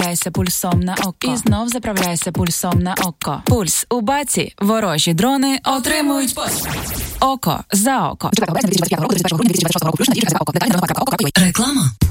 заправляйся пульсом на око. І знов заправляйся пульсом на око. Пульс у баці. Ворожі дрони отримують постріл. Око за око. Реклама.